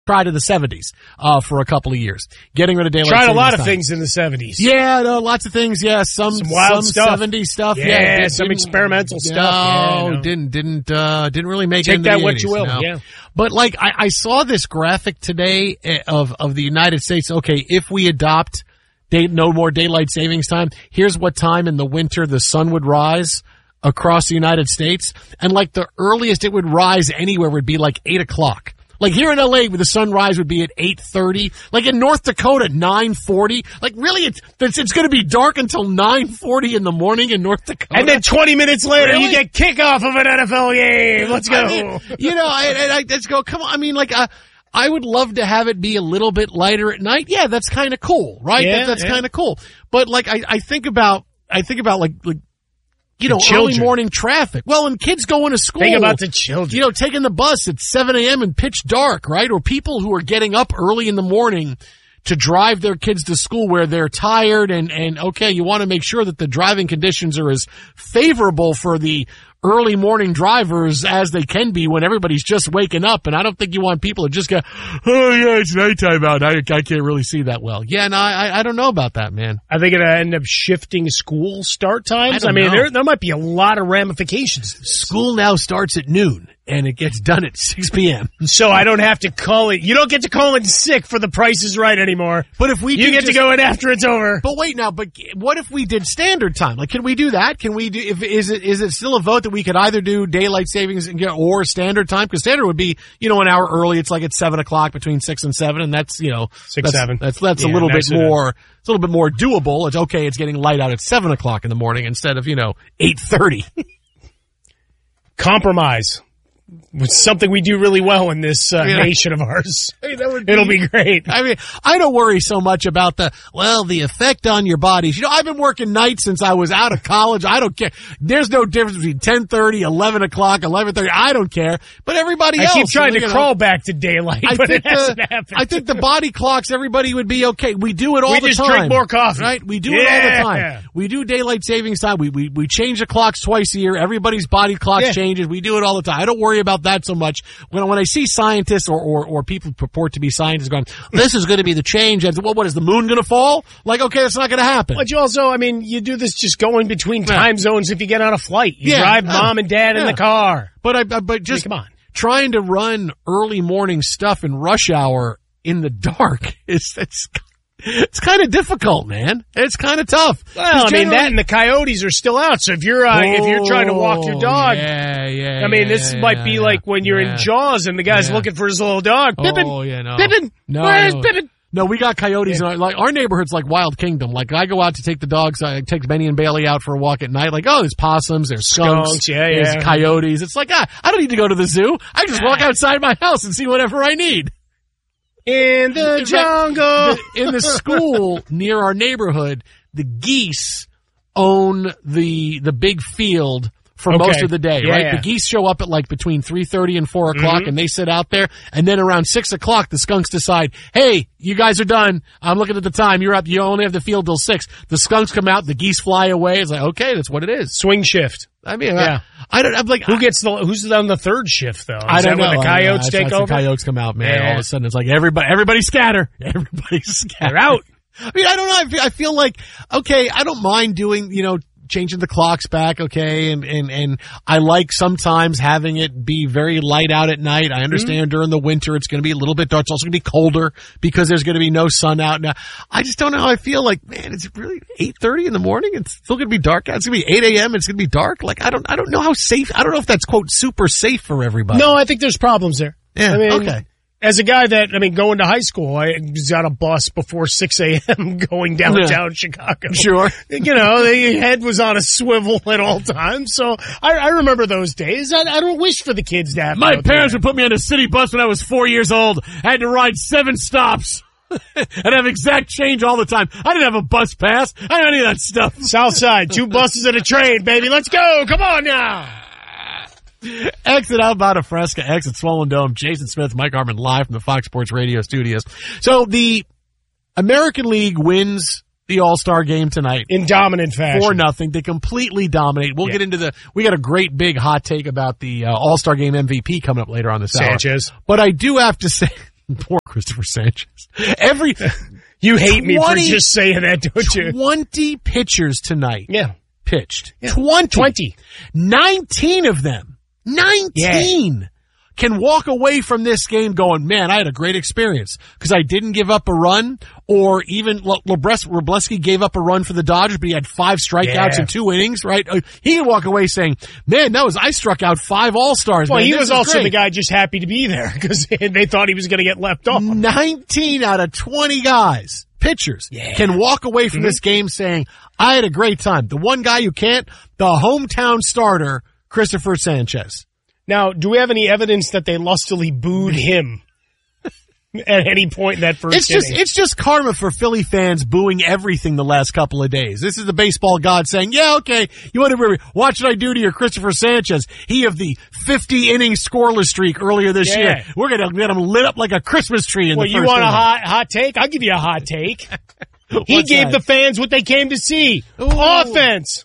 tried in the 70s for a couple of years. Getting rid of daylight savings time. Tried a lot of things in the 70s. Yeah, no, lots of things. Yeah, some wild stuff. 70s stuff. Yeah, some experimental stuff. No, didn't really make it Take into that the what 80s, you will. no. Yeah. But like I saw this graphic today of the United States. Okay, if we adopt no more daylight savings time, here's what time in the winter the sun would rise across the United States. And like the earliest it would rise anywhere would be like 8 o'clock. Like here in LA, the sunrise would be at 8:30. Like in North Dakota, 9:40. Like really, it's going to be dark until 9:40 in the morning in North Dakota. And then 20 minutes later, Really? you get kickoff of an NFL game. Let's go. I mean, I let's go. Come on. I mean, like, I would love to have it be a little bit lighter at night. Yeah, that's kind of cool, right? Yeah, That's kind of cool. But like, I think about like. Early children. morning traffic. Well, and kids going to school. Think about the children. Taking the bus at 7 a.m. and pitch dark, right? Or people who are getting up early in the morning to drive their kids to school where they're tired and okay, you want to make sure that the driving conditions are as favorable for the early morning drivers as they can be when everybody's just waking up. And I don't think you want people to just go, oh yeah, it's nighttime out. I can't really see that well. Yeah, no, I don't know about that, man. Are they going to end up shifting school start times? I don't know. There might be a lot of ramifications. School now starts at noon and it gets done at 6 p.m. So I don't have to call it. You don't get to call in sick for The Price is Right anymore. But if we you get to go in after it's over. But wait now, but what if we did standard time? Like, can we do that? Can we do, is it still a vote that we could either do daylight savings or standard time? Because standard would be, an hour early. It's like at 7 o'clock between 6 and 7. And that's, 7. That's a little bit more, it's a little bit more doable. It's okay. It's getting light out at 7 o'clock in the morning instead of, 8:30. Compromise. It's something we do really well in this nation of ours. It'll be great. I mean, I don't worry so much about the effect on your bodies. I've been working nights since I was out of college. I don't care. There's no difference between 10:30, 11 o'clock, 11:30. I don't care. But everybody else. I keep trying to crawl back to daylight, but it hasn't happened. I think the body clocks, everybody would be okay. We do it all the time. We just drink more coffee. Right? We do it all the time. We do daylight savings time. We change the clocks twice a year. Everybody's body clock changes. We do it all the time. I don't worry about that so much. When I see scientists or people purport to be scientists going, this is going to be the change. And what is the moon going to fall? Like, okay, it's not going to happen. But you also, you do this just going between time zones if you get on a flight. You drive mom and dad in the car. But just come on. Trying to run early morning stuff in rush hour in the dark it's kind of difficult, man. It's kind of tough. Well, that and the coyotes are still out. So if you're trying to walk your dog, this might be like when you're in Jaws and the guy's looking for his little dog. Pippin, Pippin, where's Pippin? No, we got coyotes. Our neighborhood's like Wild Kingdom. Like I go out to take the dogs. I take Benny and Bailey out for a walk at night. Like, there's possums, there's skunks, there's coyotes. It's like, I don't need to go to the zoo. I just walk outside my house and see whatever I need. In the jungle. In the school near our neighborhood, the geese own the big field for most of the day, right? Yeah. The geese show up at between 3:30 and 4 o'clock and they sit out there. And then around 6 o'clock, the skunks decide, hey, you guys are done. I'm looking at the time. You're up. You only have the field till 6. The skunks come out. The geese fly away. It's like, okay, that's what it is. Swing shift. I don't. I'm like, who's on the third shift though? I don't know. When the coyotes take over? The coyotes come out, man. All of a sudden, it's like everybody scatter. Everybody scatter. They're out. I don't know. I feel like, okay, I don't mind doing, changing the clocks back, okay, and I like sometimes having it be very light out at night. I understand during the winter it's going to be a little bit dark. It's also going to be colder because there's going to be no sun out. Now, I just don't know how I feel like, man, it's really 8:30 in the morning? It's still going to be dark out. It's going to be 8 a.m. It's going to be dark. Like, I don't know how safe. I don't know if that's, quote, super safe for everybody. No, I think there's problems there. Yeah, okay. As a guy that, going to high school, I was on a bus before 6 a.m. going downtown Chicago. Sure. The head was on a swivel at all times. So I remember those days. I don't wish for the kids to have My parents would put me on a city bus when I was 4 years old. I had to ride 7 stops. and have exact change all the time. I didn't have a bus pass. I didn't have any of that stuff. South Side, 2 buses and a train, baby. Let's go. Come on now. Exit outbound of Fresca, exit Swollen Dome. Jason Smith, Mike Harmon, live from the Fox Sports Radio studios. So the American League wins the All-Star game tonight. In dominant fashion. 4-0. They completely dominate. We'll get into we got a great big hot take about the All-Star game MVP coming up later on this hour. Sanchez. But I do have to say, Poor Christopher Sanchez. You hate me for just saying that, don't you? 20 pitchers tonight. Yeah. Pitched. Yeah. 20. 19 of them. 19 can walk away from this game going, man, I had a great experience because I didn't give up a run, or even Wrobleski gave up a run for the Dodgers, but he had 5 strikeouts in 2 innings, right? He can walk away saying, man, I struck out 5 All-Stars. Well, man, he was also the guy just happy to be there because they thought he was going to get left off. 19 out of 20 guys, pitchers, can walk away from this game saying, I had a great time. The one guy who can't, the hometown starter, Christopher Sanchez. Now, do we have any evidence that they lustily booed him at any point in that first inning? It's just karma for Philly fans booing everything the last couple of days. This is the baseball god saying, yeah, okay, you want to watch what I do to your Christopher Sanchez. He of the 50-inning scoreless streak earlier this year. We're going to get him lit up like a Christmas tree in the first inning. You want a hot take? I'll give you a hot take. He gave the fans what they came to see. Offense.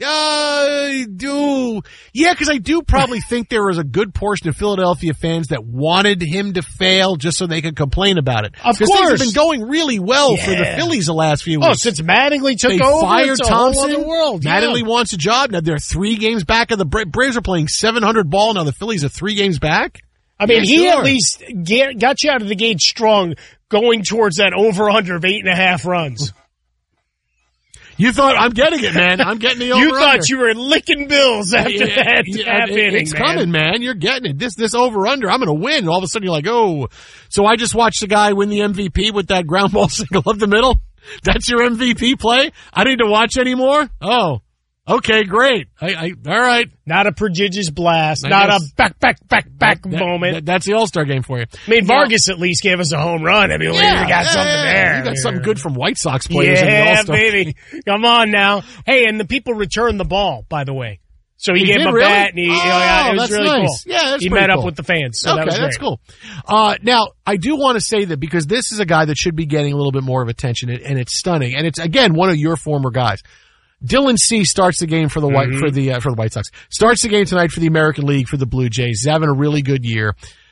I do. Yeah, because I do probably think there was a good portion of Philadelphia fans that wanted him to fail just so they could complain about it. Of course. Because things have been going really well for the Phillies the last few weeks. Since Mattingly took over, fired it's Thompson. A whole other world. Mattingly wants a job. Now they're 3 games back of the Braves are playing 700 ball. Now the Phillies are 3 games back. I mean, he at least got you out of the gate strong going towards that over-under of 8.5 runs. You thought, I'm getting it, man. I'm getting the over. You thought you were licking bills after that half inning, It's coming, man. You're getting it. This over-under, I'm going to win. And all of a sudden you're like, oh. So I just watched the guy win the MVP with that ground ball single up the middle. That's your MVP play? I need to watch anymore? Oh. Okay, great. All right. Not a prodigious blast. Not a back moment. That's the All-Star game for you. I mean, Vargas at least gave us a home run. I mean, we got something there. You got something good from White Sox players in the All-Star baby. Come on now. Hey, and the people returned the ball, by the way. So he gave him a bat, and it was really nice. cool. Yeah, that's he met up with the fans, so that was great. That's cool. Now, I do want to say that because this is a guy that should be getting a little bit more of attention, and it's stunning. And it's, again, one of your former guys. Dylan Cease starts the game for the White Sox. Starts the game tonight for the American League for the Blue Jays. He's having a really good year.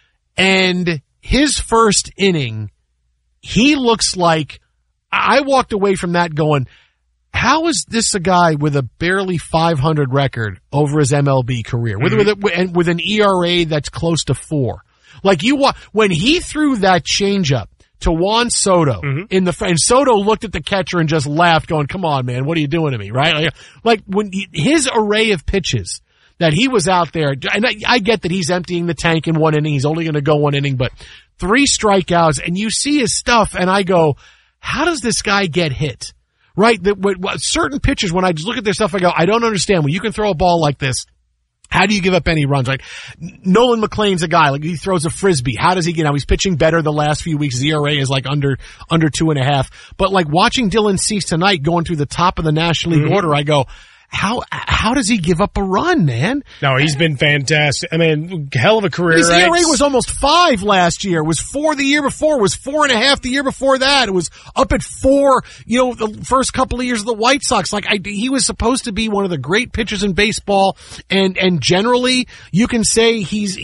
And his first inning, he looks like, I walked away from that going, how is this a guy with a barely 500 record over his MLB career? With an ERA that's close to 4. Like when he threw that changeup to Juan Soto and Soto looked at the catcher and just laughed going, come on, man, what are you doing to me? Right? Like when his array of pitches that he was out there, and I get that he's emptying the tank in 1 inning. He's only going to go 1 inning, but 3 strikeouts and you see his stuff and I go, how does this guy get hit? Right? Certain pitchers, when I just look at their stuff, I go, I don't understand. When you can throw a ball like this, how do you give up any runs? Like Nolan McLean's a guy, like he throws a frisbee. How does he get out? He's pitching better the last few weeks. His ERA is like under 2.5. But like watching Dylan Cease tonight going through the top of the National League order, I go, how does he give up a run, man? No, he's been fantastic. I mean, hell of a career. His ERA was almost 5 last year. It was 4 the year before. It was 4.5 the year before that. It was up at 4, the first couple of years of the White Sox. Like he was supposed to be one of the great pitchers in baseball. And generally you can say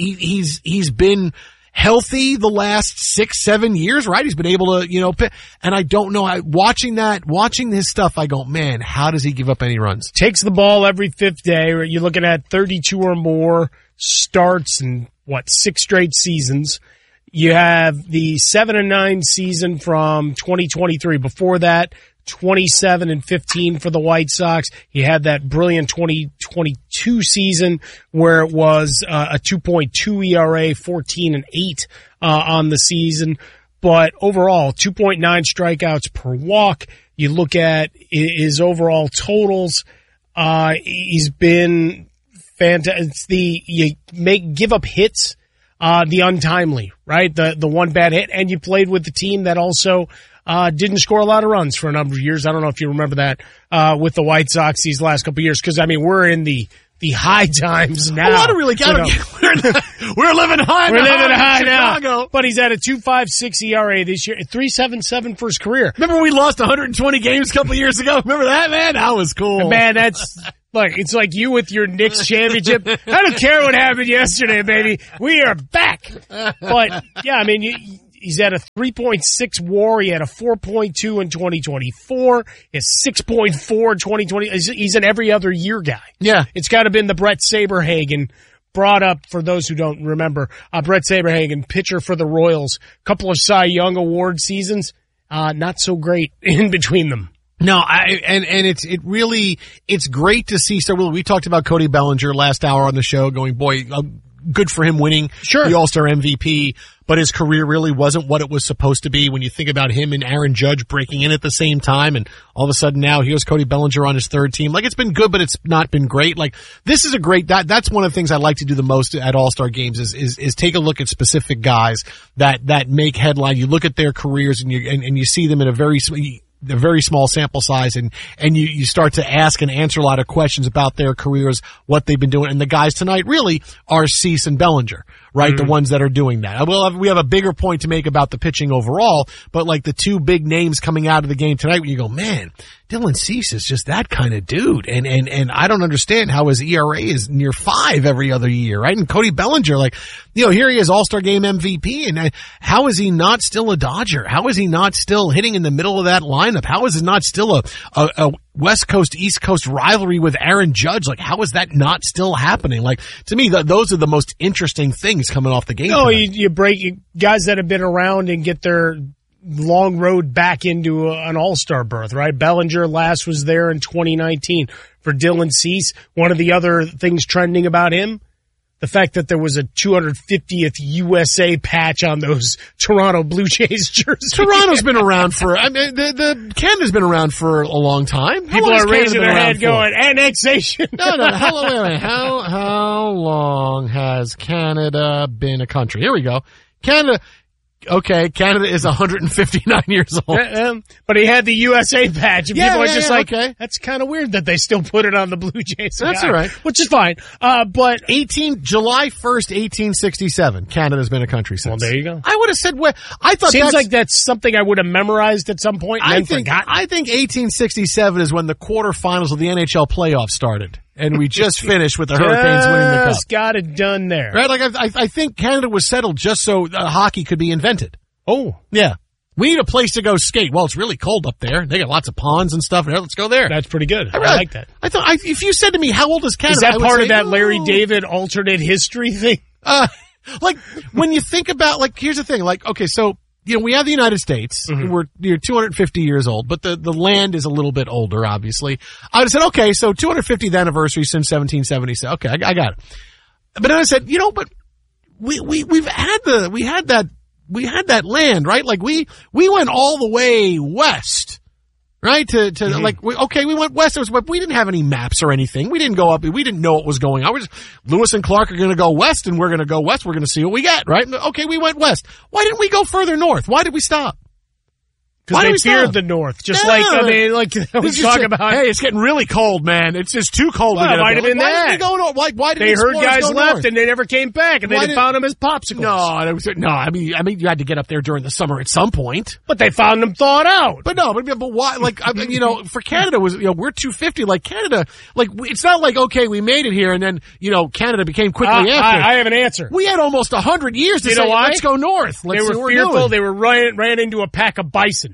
he's been healthy the last 6-7 years, right? He's been able to, and I don't know, watching his stuff, I go, man, how does he give up any runs? Takes the ball every 5th day. You're looking at 32 or more starts in 6 straight seasons. You have the 7-9 season from 2023. Before that, 27-15 for the White Sox. He had that brilliant 2022 season where it was a 2.2 ERA, 14-8 on the season. But overall, 2.9 strikeouts per walk. You look at his overall totals. He's been fantastic. Give up hits, the untimely, right? The one bad hit, and you played with the team that also didn't score a lot of runs for a number of years. I don't know if you remember that with the White Sox these last couple of years, because, I mean, we're in the high times now. I don't really count. We're living high now. We're living high now. But he's at a 2.56 ERA this year, 3.77 for his career. Remember we lost 120 games a couple of years ago? Remember that, man? That was cool. Man, look, it's like you with your Knicks championship. I don't care what happened yesterday, baby. We are back. But, yeah, I mean, He's at a 3.6 WAR. He had a 4.2 in 2024. His 6.4 in 2020. He's an every other year guy. Yeah. It's got to have been the Brett Saberhagen brought up, for those who don't remember, Brett Saberhagen, pitcher for the Royals. Couple of Cy Young Award seasons. Not so great in between them. No, it's great to see. So we talked about Cody Bellinger last hour on the show going, boy, good for him winning the All-Star MVP, but his career really wasn't what it was supposed to be when you think about him and Aaron Judge breaking in at the same time, and all of a sudden now here's Cody Bellinger on his third team. Like, it's been good, but it's not been great. Like, this is a great, that's one of the things I like to do the most at All-Star games is take a look at specific guys that make headline. You look at their careers and you see them in a very small sample size, and you start to ask and answer a lot of questions about their careers, what they've been doing. And the guys tonight really are Cease and Bellinger, right? Mm-hmm. The ones that are doing that. We have a bigger point to make about the pitching overall, but like the two big names coming out of the game tonight, when you go, man, Dylan Cease is just that kind of dude. And I don't understand how his ERA is near 5 every other year, right? And Cody Bellinger, like, here he is, All-Star Game MVP, and how is he not still a Dodger? How is he not still hitting in the middle of that lineup? How is it not still a West Coast, East Coast rivalry with Aaron Judge? Like, how is that not still happening? Like, to me, those are the most interesting things coming off the game. No, you break guys that have been around and get their long road back into an all-star berth, right? Bellinger last was there in 2019. For Dylan Cease, one of the other things trending about him, the fact that there was a 250th USA patch on those Toronto Blue Jays jerseys. Toronto's been around for, the Canada's been around for a long time. People are raising their head going, annexation. No. How long has Canada been a country? Here we go. Canada is 159 years old. But he had the USA patch, and people are just that's kind of weird that they still put it on the Blue Jays. That's all right. Which is fine. But July 1st, 1867, Canada's been a country since. Well, there you go. I would have said, I thought seems like that's something I would have memorized at some point and then forgotten. I think 1867 is when the quarterfinals of the NHL playoffs started. And we just finished with the Hurricanes winning the cup. Just got it done there. Right? Like, I think Canada was settled just so hockey could be invented. Oh. Yeah. We need a place to go skate. Well, it's really cold up there. They got lots of ponds and stuff. Let's go there. That's pretty good. I like that. I thought, if you said to me, how old is Canada? Is that part of that Larry David alternate history thing? Like, when you think about, here's the thing. Like, okay, so, we have the United States. Mm-hmm. We're 250 years old, but the land is a little bit older, obviously. I said, okay, so 250th anniversary since 1777. Okay, I got it. But then I said, but we had that land, right? Like we went all the way west. Right? Mm-hmm. We went west, but we didn't have any maps or anything. We didn't go up, we didn't know what was going on. Lewis and Clark are gonna go west, and we're gonna go west, we're gonna see what we get, right? Okay, we went west. Why didn't we go further north? Why did we stop? Because they feared the north. Just we talk about. Hey, it's getting really cold, man. It's just too cold. Well, it might have been that. Why did we go north? Why did they heard guys go left north? and they never came back, and they found them as popsicles. No. I mean, you had to get up there during the summer at some point. But they found them thawed out. But why? For Canada we're 250. Like Canada, it's not like we made it here and then Canada became quickly after. I have an answer. We had almost 100 years to say let's go north. They were fearful. They were ran into a pack of bison.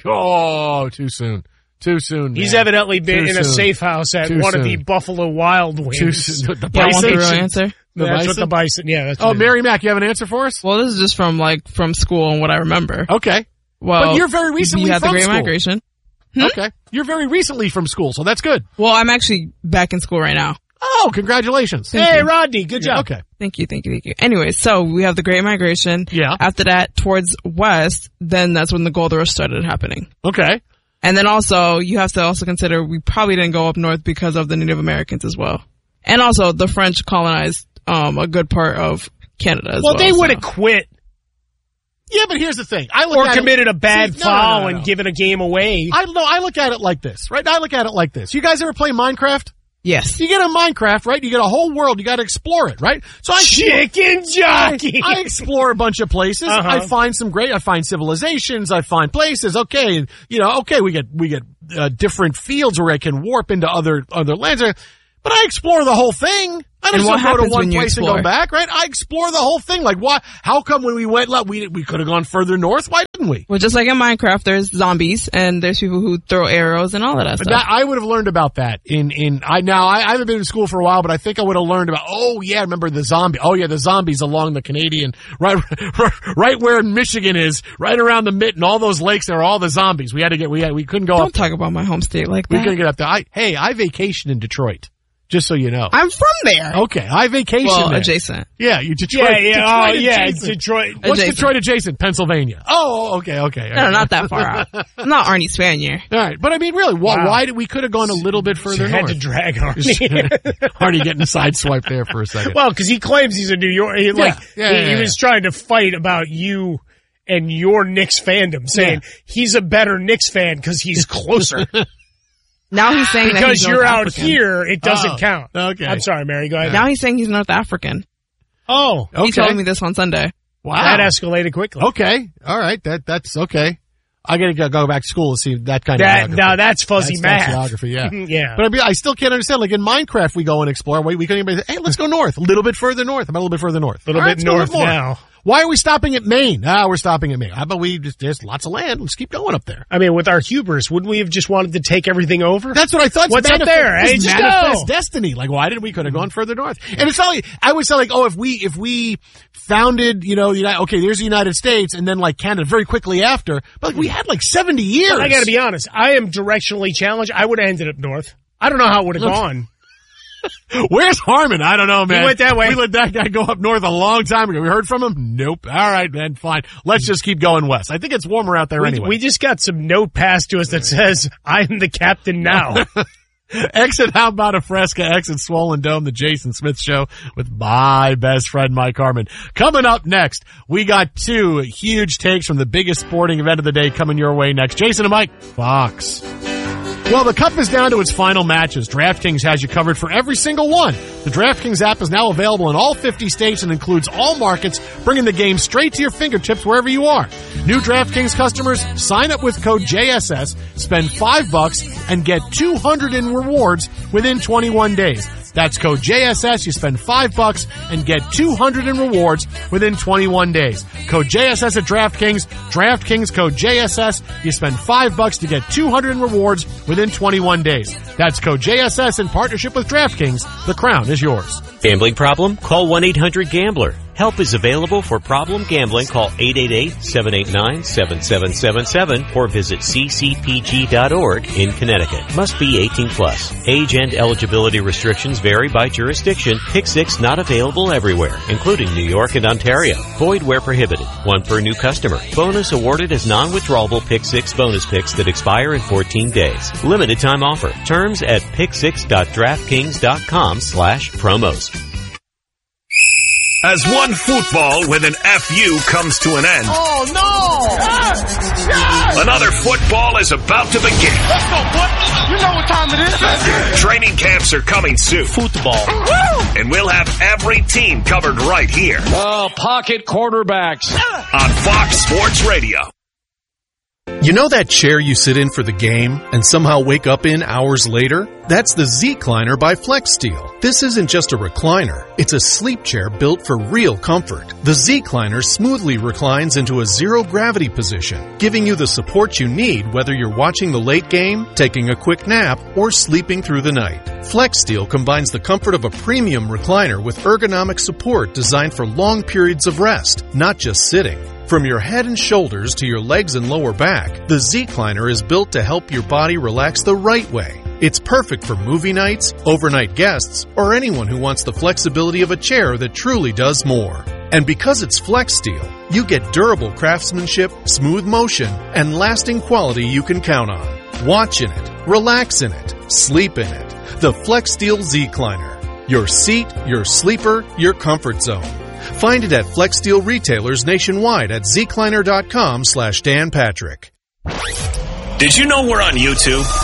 Oh, too soon. Too soon. He's evidently been in a safe house at one of the Buffalo Wild Wings. The bison. Real answer? That's what the bison. Yeah. That's Mary Mac, you have an answer for us? Well, this is just from school and what I remember. Okay. Well, but you're very recently you had from the Great school. Migration. Okay. You're very recently from school, so that's good. Well, I'm actually back in school right now. Oh, congratulations. Hey, Rodney, good job. Okay. Thank you. Anyway, so we have the Great Migration. Yeah. After that, towards west, then that's when the gold rush started happening. Okay. And then also, you have to also consider we probably didn't go up north because of the Native Americans as well. And also, the French colonized a good part of Canada as well. Well, they would have quit. Yeah, but here's the thing. Committed a bad foul and given a game away. I look at it like this, right? You guys ever play Minecraft? Yes. You get a Minecraft, right? You get a whole world. You got to explore it, right? So Chicken jockey. I explore a bunch of places. I find I find civilizations. I find places. Okay. We get different fields where I can warp into other lands. But I explore the whole thing. I don't just go to one place and go back, right? I explore the whole thing. Like, why? How come when we went left, we could have gone further north? Why didn't we? Well, just like in Minecraft, there's zombies and there's people who throw arrows and all of that stuff. I would have learned about that I haven't been in school for a while, but I think I would have learned about, remember the zombie. Oh yeah, the zombies along the Canadian, right where Michigan is, right around the Mitten, all those lakes there are all the zombies. We couldn't go up. Don't talk about my home state like that. We couldn't get up there. I vacation in Detroit. Just so you know. I'm from there. Okay. I vacation there. Adjacent. Yeah, you Detroit. Detroit. What's Detroit adjacent? Pennsylvania. Oh, okay. No, not that far out. I'm not Arnie Spanier. All right. But I mean, really, why did we could have gone a little bit further north? Had to drag Arnie. Arnie getting a sideswipe there for a second. Well, because he claims he's a New York. He was trying to fight about you and your Knicks fandom, saying he's a better Knicks fan because he's closer. Now he's saying that he's you're North out here, it doesn't count. Okay. I'm sorry, Mary. Go ahead. Now he's saying he's North African. Oh, okay. He told me this on Sunday. Wow, that escalated quickly. Okay, all right, that's okay. I gotta go back to school to see that kind of geography. Now that's fuzzy math. Geography, yeah. Yeah. But I still can't understand. Like in Minecraft, we go and explore. We couldn't even say, hey, let's go north, a little bit further north. About a little bit further north. A little bit north now. Why are we stopping at Maine? We're stopping at Maine. How about there's lots of land. Let's keep going up there. I mean, with our hubris, wouldn't we have just wanted to take everything over? That's what I thought. What's up there? It's manifest destiny. Like, why didn't we could have gone further north? And it's not like, I would say like, if we founded, there's the United States and then like Canada very quickly after, but like we had like 70 years. But I gotta be honest. I am directionally challenged. I would have ended up north. I don't know how it would have gone. Where's Harmon? I don't know, man. He went that way. We let that guy go up north a long time ago. We heard from him? Nope. All right, then, fine. Let's just keep going west. I think it's warmer out there anyway. We just got some note passed to us that says, I'm the captain now. Exit How About a Fresca, exit Swollen Dome, the Jason Smith Show with my best friend Mike Harmon. Coming up next, we got two huge takes from the biggest sporting event of the day coming your way next. Jason and Mike, Fox. Well, the Cup is down to its final matches. DraftKings has you covered for every single one. The DraftKings app is now available in all 50 states and includes all markets, bringing the game straight to your fingertips wherever you are. New DraftKings customers, sign up with code JSS, spend $5 and get $200 in rewards within 21 days. That's code JSS. You spend $5 and get $200 in rewards within 21 days. Code JSS at DraftKings. DraftKings code JSS. You spend $5 to get $200 in rewards within 21 days. That's code JSS in partnership with DraftKings. The crown is yours. Gambling problem? Call 1-800-GAMBLER. Help is available for problem gambling. Call 888-789-7777 or visit ccpg.org in Connecticut. Must be 18 plus. Age and eligibility restrictions vary by jurisdiction. Pick 6 not available everywhere, including New York and Ontario. Void where prohibited. 1 per new customer. Bonus awarded as non-withdrawable Pick 6 bonus picks that expire in 14 days. Limited time offer. Terms at pick6.draftkings.com/promos. As one football with an FU comes to an end. Oh, no! Yes! Another football is about to begin. Let's go, boy. You know what time it is. Training camps are coming soon. Football. And we'll have every team covered right here. Pocket quarterbacks. On Fox Sports Radio. You know that chair you sit in for the game and somehow wake up in hours later? That's the Z-Cliner by FlexSteel. This isn't just a recliner. It's a sleep chair built for real comfort. The Z-Cliner smoothly reclines into a zero-gravity position, giving you the support you need whether you're watching the late game, taking a quick nap, or sleeping through the night. FlexSteel combines the comfort of a premium recliner with ergonomic support designed for long periods of rest, not just sitting. From your head and shoulders to your legs and lower back, the Z-Cliner is built to help your body relax the right way. It's perfect for movie nights, overnight guests, or anyone who wants the flexibility of a chair that truly does more. And because it's FlexSteel, you get durable craftsmanship, smooth motion, and lasting quality you can count on. Watch in it, relax in it, sleep in it. The FlexSteel Z-Cliner. Your seat, your sleeper, your comfort zone. Find it at FlexSteel retailers nationwide at zcliner.com/Dan Patrick. Did you know we're on YouTube? Fox.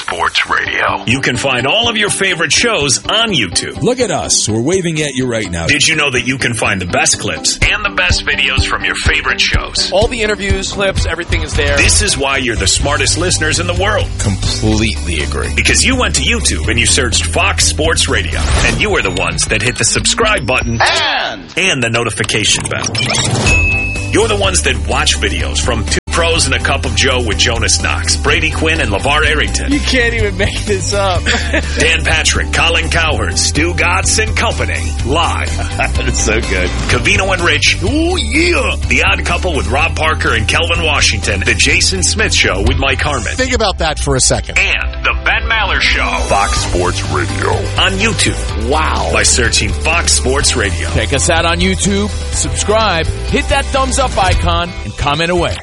Sports Radio. You can find all of your favorite shows on YouTube. Look at us. We're waving at you right now. Did you know that you can find the best clips and the best videos from your favorite shows? All the interviews, clips, everything is there. This is why you're the smartest listeners in the world. Completely agree. Because you went to YouTube and you searched Fox Sports Radio. And you were the ones that hit the subscribe button and the notification bell. You're the ones that watch videos from Two Pros and a Cup of Joe with Jonas Knox, Brady Quinn, and LeVar Arrington. You can't even make this up. Dan Patrick, Colin Cowherd, Stu Gatz and Company. Live. That's so good. Covino and Rich. Oh, yeah. The Odd Couple with Rob Parker and Kelvin Washington. The Jason Smith Show with Mike Harmon. Think about that for a second. And the Ben Maller Show. Fox Sports Radio. On YouTube. Wow. By searching Fox Sports Radio. Check us out on YouTube. Subscribe. Hit that thumbs up icon and comment away.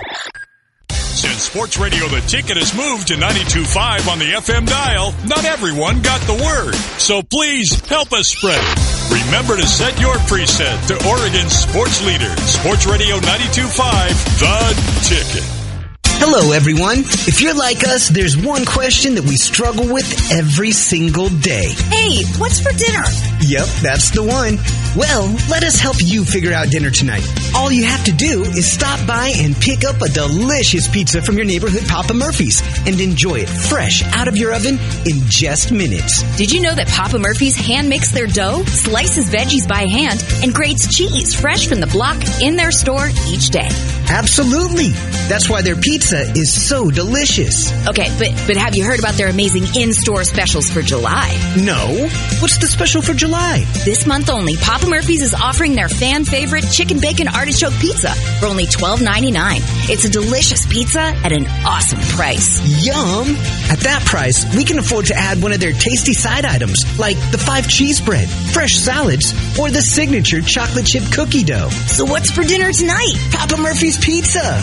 Since Sports Radio The Ticket has moved to 92.5 on the FM dial, not everyone got the word. So please help us spread it. Remember to set your preset to Oregon's sports leader, Sports Radio 92.5, The Ticket. Hello, everyone. If you're like us, there's one question that we struggle with every single day. Hey, what's for dinner? Yep, that's the one. Well, let us help you figure out dinner tonight. All you have to do is stop by and pick up a delicious pizza from your neighborhood Papa Murphy's and enjoy it fresh out of your oven in just minutes. Did you know that Papa Murphy's hand makes their dough, slices veggies by hand, and grates cheese fresh from the block in their store each day? Absolutely. That's why their pizza is so delicious. Okay, but have you heard about their amazing in-store specials for July? No. What's the special for July? This month only, Papa Murphy's is offering their fan-favorite chicken bacon artichoke pizza for only $12.99. It's a delicious pizza at an awesome price. Yum! At that price, we can afford to add one of their tasty side items, like the 5 cheese bread, fresh salads, or the signature chocolate chip cookie dough. So what's for dinner tonight? Papa Murphy's Pizza.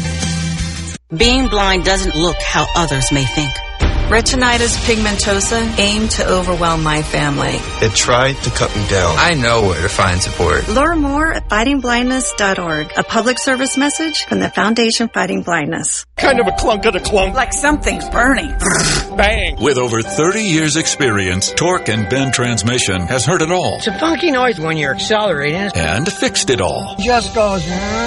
Being blind doesn't look how others may think. Retinitis pigmentosa aimed to overwhelm my family. It tried to cut me down. I know where to find support. Learn more at fightingblindness.org. A public service message from the Foundation Fighting Blindness. Kind of a clunk of the clunk. Like something's burning. Bang. With over 30 years experience, Torque and Bend Transmission has heard it all. It's a funky noise when you're accelerating. And fixed it all. Just goes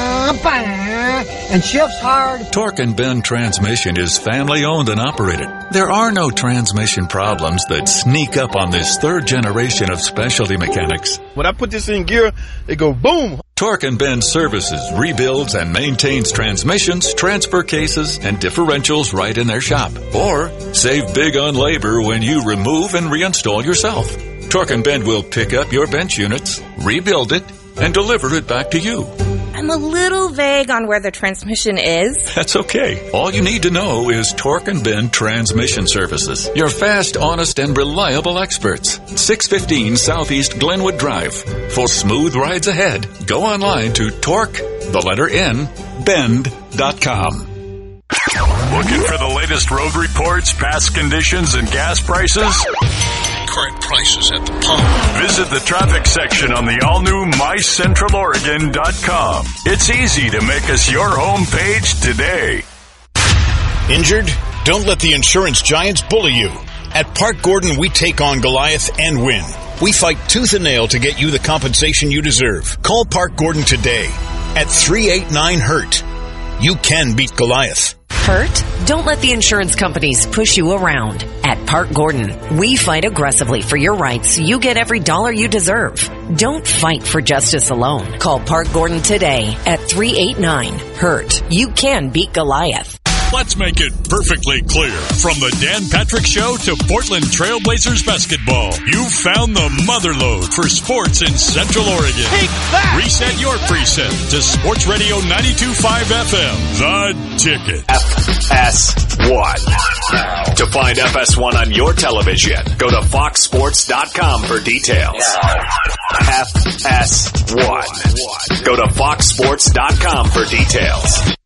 bang and shifts hard. Torque and Bend Transmission is family owned and operated. There are no transmission problems that sneak up on this third generation of specialty mechanics. When I put this in gear, it go boom. Torque and Bend services, rebuilds, and maintains transmissions, transfer cases, and differentials right in their shop. Or save big on labor when you remove and reinstall yourself. Torque and Bend will pick up your bench units, rebuild it, and deliver it back to you. I'm a little vague on where the transmission is. That's okay. All you need to know is Torque and Bend Transmission Services. Your fast, honest, and reliable experts. 615 Southeast Glenwood Drive. For smooth rides ahead, go online to bend.com. Looking for the latest road reports, past conditions, and gas prices? Current prices at the pump. Visit the traffic section on the all-new mycentraloregon.com. It's easy to make us your home page today. Injured? Don't let the insurance giants bully you. At Park Gordon, we take on Goliath and win. We fight tooth and nail to get you the compensation you deserve. Call Park Gordon today at 389-HURT. You can beat Goliath. Hurt? Don't let the insurance companies push you around. At Park Gordon, we fight aggressively for your rights so you get every dollar you deserve. Don't fight for justice alone. Call Park Gordon today at 389-HURT. You can beat Goliath. Let's make it perfectly clear. From the Dan Patrick Show to Portland Trailblazers basketball, you found the motherlode for sports in Central Oregon. Take that! Reset your preset to Sports Radio 92.5 FM, The Ticket. FS1. To find FS1 on your television, go to foxsports.com for details. FS1. Go to foxsports.com for details.